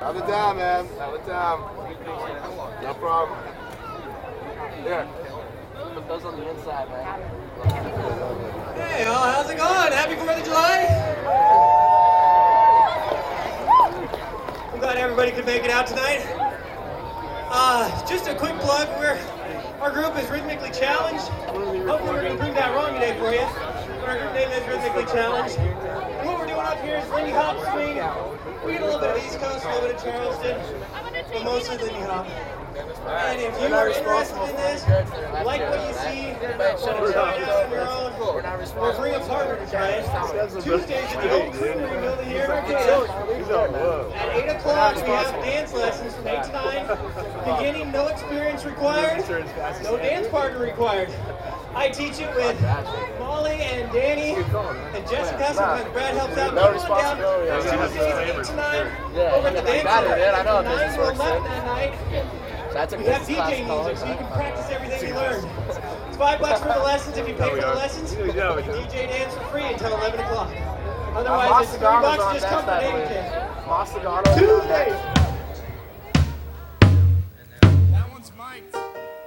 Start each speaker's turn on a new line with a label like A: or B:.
A: Have it down, man. Have it down. No problem. Here.
B: Put those on the inside, man.
C: Hey, y'all, how's it going? Happy 4th of July? I'm glad everybody could make it out tonight. Just a quick plug, our group is Rhythmically Challenged. Hopefully we're going to prove that wrong today for you. But our group name is Rhythmically Challenged. And what we're doing up here is Lindy Hop swing. We get a little bit of East Coast, a little bit of Charleston, but mostly Lindy Hop. And if you are interested in this, like what you see, try it out on your own, or bring a partner to try it. Tuesdays at the old Creamery building here in Arcata. At 8 o'clock, we have dance lessons from 8 to 9. Beginning, no experience required, no dance partner required. I teach it with Molly and Danny and Jessica. Sometimes Brad helps out. Come on down. Tuesdays 8 to 9. Over at the dance center.
B: I know
C: 9 to 11 that night.
B: That's a
C: we have DJ music, so you can practice everything you learned. It's $5 for the lessons. If you pay for the lessons, you can DJ dance for free until 11 o'clock. Otherwise, it's $3. Just come for Tuesday.